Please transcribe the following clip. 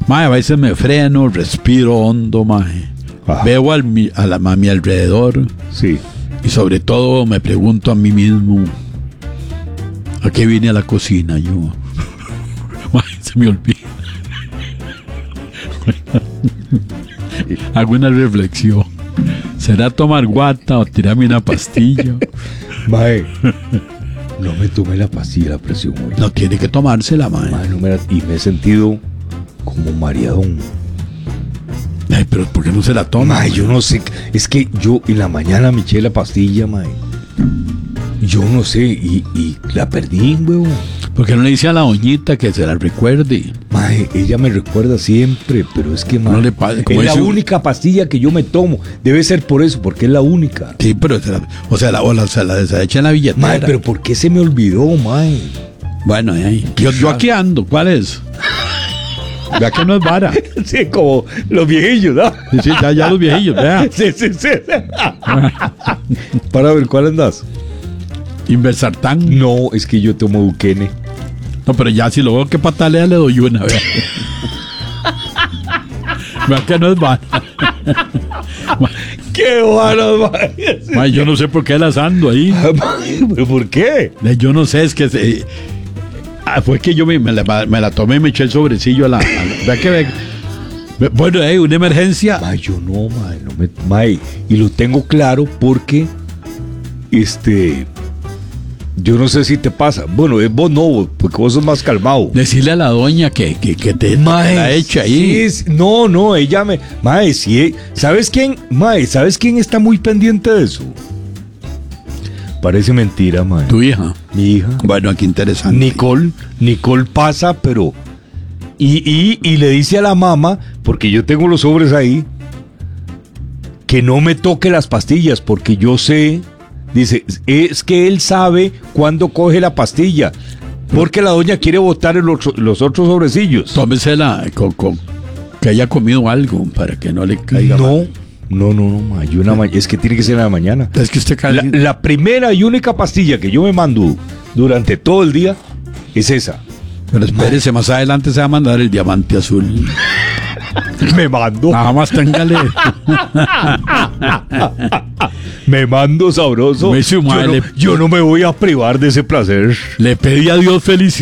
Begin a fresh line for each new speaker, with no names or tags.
Mae, a veces me freno, respiro hondo, mae.
Ajá.
Veo a mi alrededor.
Sí.
Y sobre todo me pregunto a mí mismo, ¿a qué vine a la cocina yo? Mae, se me olvida. Hago una reflexión. ¿Será tomar guata o tirarme una pastilla?
Mae, no me tomé la pastilla de la presión hoy.
No tiene que tomársela, mae.
Mae, y me he sentido como mareadón.
Ay, pero ¿por qué no se la toma?
Mae, yo no sé. Es que yo en la mañana me eché la pastilla, mae. Yo no sé, y la perdí, huevón.
¿Por qué no le dice a la doñita que se la recuerde?
Mae, ella me recuerda siempre, pero es que, mae,
No le pasa, como
es la
dice-
única pastilla que yo me tomo. Debe ser por eso, porque es la única.
Sí, pero se la echa en la billetera.
Mae, pero ¿por qué se me olvidó, mae?
Bueno, ahí. Yo aquí ando. ¿Cuál es? Vea que no es vara.
Sí, como los viejillos, ¿no?
Sí, sí, ya los viejillos, vea.
Sí. Para ver, ¿cuál andas?
Inversartán.
No, es que yo tomo Duquene.
No, pero ya si lo veo que patalea le doy una, vea. Vea que no es vara.
¡Qué bueno, mae!
Ay, yo no sé por qué las ando ahí.
¿Pero por qué?
Yo no sé, es que fue que yo me la tomé y me eché el sobrecillo a la vea que bueno, una emergencia.
Mae, yo no, mae, mae, y lo tengo claro porque yo no sé si te pasa. Bueno, vos no, porque vos sos más calmado.
Decirle a la doña que te la eche ahí.
Sí, no, ella me... Mae, sí, ¿sabes quién? Mae, ¿sabes quién está muy pendiente de eso? Parece mentira, mae.
Tu hija.
Mi hija.
Bueno, aquí interesante.
Nicole pasa, pero... Y le dice a la mamá, porque yo tengo los sobres ahí, que no me toque las pastillas, porque yo sé... Dice, es que él sabe cuándo coge la pastilla, porque la doña quiere botar los otros sobrecillos.
Tómesela con que haya comido algo para que no le caiga mal.
No, es que tiene que ser en la mañana.
Es que usted cae.
La primera y única pastilla que yo me mando durante todo el día es esa.
Pero espérese, más adelante se va a mandar el diamante azul.
Me mando.
Nada más téngale.
Me mando sabroso.
Me hizo mal,
Yo no me voy a privar de ese placer.
Le pedí a Dios felicidad.